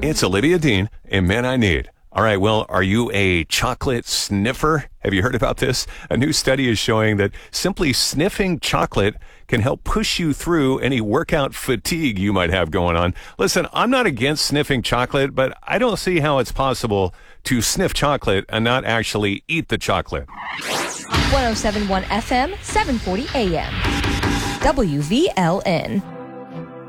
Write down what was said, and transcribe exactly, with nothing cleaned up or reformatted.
It's Olivia Dean in Men I Need. All right, well, are you a chocolate sniffer? Have you heard about this? A new study is showing that simply sniffing chocolate can help push you through any workout fatigue you might have going on. Listen, I'm not against sniffing chocolate, but I don't see how it's possible to sniff chocolate and not actually eat the chocolate. one oh seven point one F M, seven forty A M. W V L N.